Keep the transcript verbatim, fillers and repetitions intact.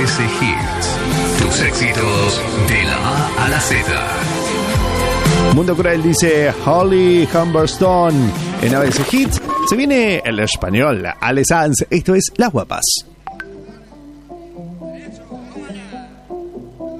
S Hits, tus éxitos de la A a la Z. Mundo Cruel dice Holly Humberstone. En A B C Hits se viene el español Ale Sanz. Esto es Las Guapas.